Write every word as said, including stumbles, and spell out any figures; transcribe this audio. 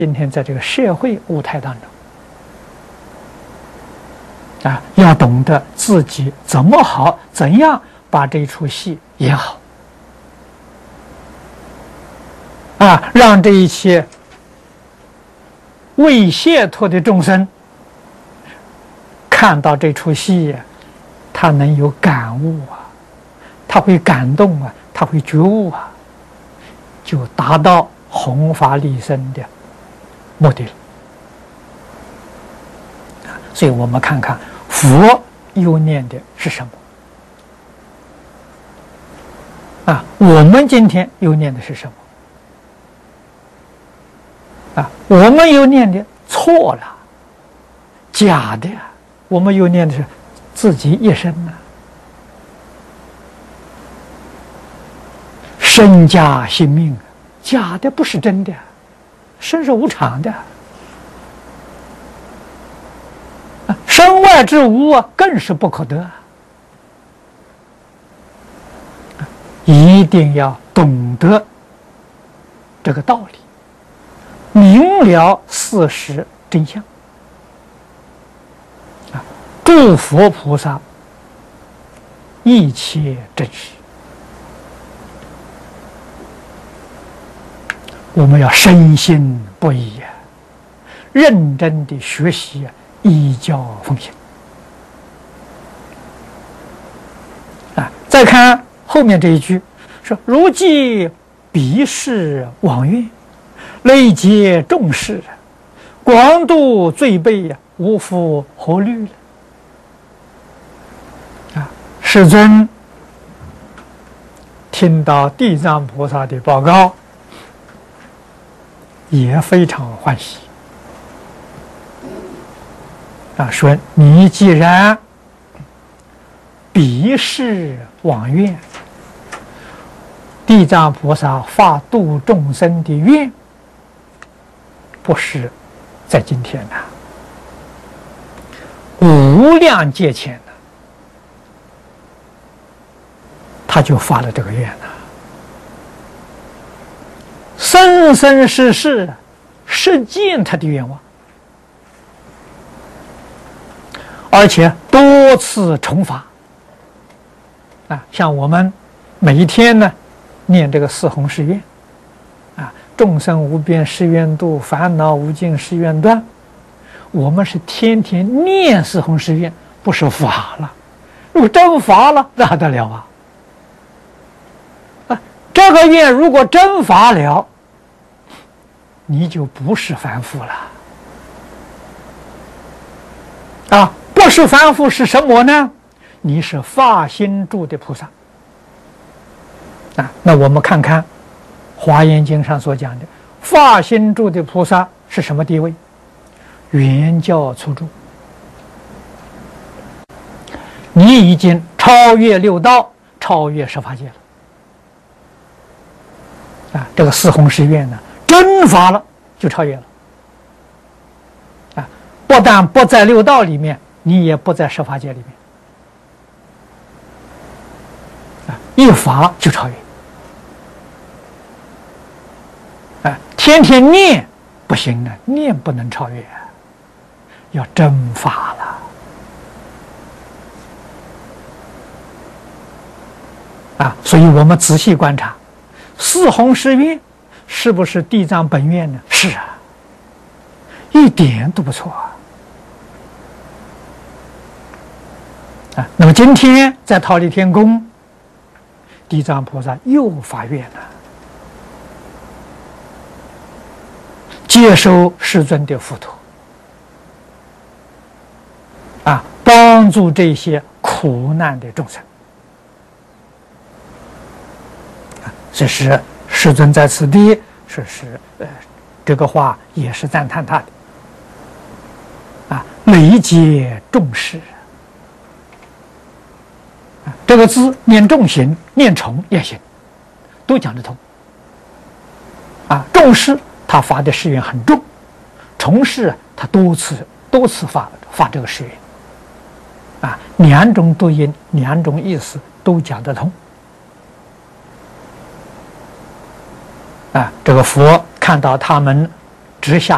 今天在这个社会舞台当中，啊，要懂得自己怎么好，怎样把这出戏演好，啊，让这一切未解脱的众生看到这出戏，他能有感悟啊，他会感动啊，他会觉悟啊，就达到弘法利生的目的了。所以我们看看佛又念的是什么啊？我们今天又念的是什么啊？我们又念的错了，假的，我们又念的是自己一生呢、啊，身家性命，假的不是真的，生是无常的。身外之物啊，更是不可得。一定要懂得这个道理，明了事实真相。啊，诸佛菩萨一切真实，我们要深信不疑呀、啊，认真的学习啊。依教奉行啊！再看后面这一句，说“如既彼世往愿，累劫众事，广度罪辈呀，无复何虑了。”啊，世尊听到地藏菩萨的报告，也非常欢喜。啊，说你既然彼世往愿，地藏菩萨发度众生的愿，不是在今天呐、啊，无量劫前呢、啊，他就发了这个愿了、啊，生生世世实践他的愿望。而且多次重发啊，像我们每一天呢念这个四弘誓愿啊，众生无边誓愿度，烦恼无尽誓愿断。我们是天天念四弘誓愿，不是发了。如果真发了，那还得了啊！啊，这个愿如果真发了，你就不是凡夫了啊！不是凡夫是什么呢？你是发心住的菩萨啊！那我们看看《华严经》上所讲的发心住的菩萨是什么地位？圆教初住，你已经超越六道，超越十法界了啊！这个四弘誓愿呢，真发了就超越了啊！不但不在六道里面。你也不在十法界里面啊，一发就超越啊！天天念不行啊，念不能超越啊，要真发了啊！所以我们仔细观察，四弘誓愿是不是地藏本愿呢？是啊，一点都不错啊！啊，那么今天在忉利天宫，地藏菩萨又发愿了，接受世尊的付托，啊，帮助这些苦难的众生。啊，这是世尊在此地说是呃，这个话也是赞叹他的。啊，累劫众事。这个字念重行，念重也行，都讲得通。啊，重视他发的誓愿很重，重视他多次多次发发这个誓愿。啊，两种读音，两种意思都讲得通。啊，这个佛看到他们直下